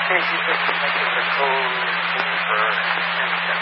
Casey said she thinks it's a code for